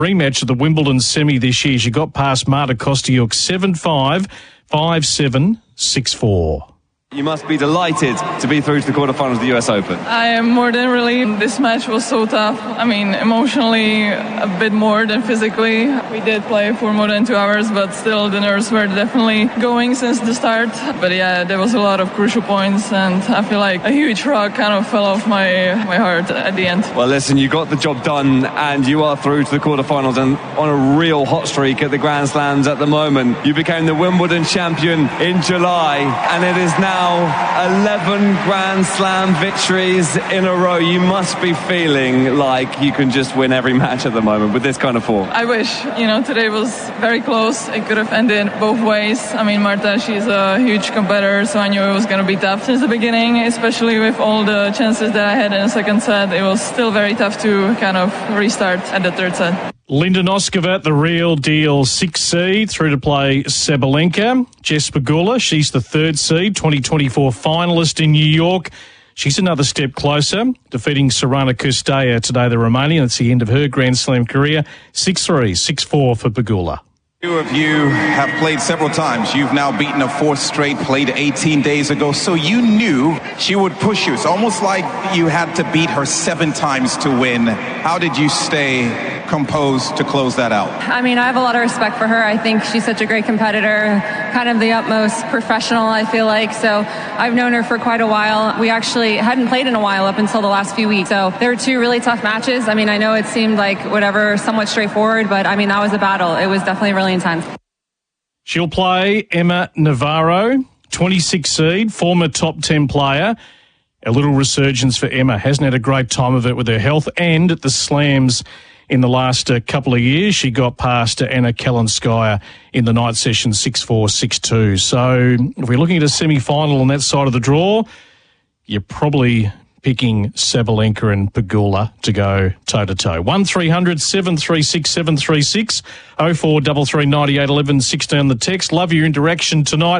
Rematch of the Wimbledon semi this year. She got past Marta Kostyuk 7-5, 5-7, 6-4. You must be delighted to be through to the quarterfinals of the US Open. I am more than relieved. This match was so tough. I mean, emotionally a bit more than physically. We did play for more than 2 hours, but still the nerves were definitely going since the start. But yeah, there was a lot of crucial points, and I feel like a huge rock kind of fell off my heart at the end. Well, listen, you got the job done, and you are through to the quarterfinals and on a real hot streak at the Grand Slams at the moment. You became the Wimbledon champion in July, and it is now 11 Grand Slam victories in a row. You must be feeling like you can just win every match at the moment with this kind of form. I wish. Today was very close. It could have ended both ways. I mean, Marta, she's a huge competitor, so I knew it was going to be tough since the beginning, especially with all the chances that I had in the second set. It was still very tough to kind of restart at the third set. Linda Noskova, the real deal 6 seed, through to play Sabalenka. Jess Pegula, she's the 3rd seed, 2024 finalist in New York. She's another step closer, defeating Sorana Cirstea today, the Romanian. It's the end of her Grand Slam career. 6-3, 6-4 for Pegula. Two of you have played several times. You've now beaten a 4th straight, played 18 days ago. So you knew she would push you. It's almost like you had to beat her 7 times to win. How did you stay composed to close that out? I mean, I have a lot of respect for her. I think she's such a great competitor, kind of the utmost professional, I feel like. So I've known her for quite a while. We actually hadn't played in a while up until the last few weeks. So there were 2 really tough matches. I mean, I know it seemed like whatever, somewhat straightforward, but I mean, that was a battle. It was definitely really intense. She'll play Emma Navarro, 26 seed, former top 10 player. A little resurgence for Emma. Hasn't had a great time of it with her health, and at the slams in the last couple of years, she got past Anna Kalinskaya in the night session 6-4, 6-2. So if we're looking at a semi-final on that side of the draw, you're probably picking Sabalenka and Pegula to go toe-to-toe. 1300 736 736 0433 98 11 16 on the text. Love your interaction tonight.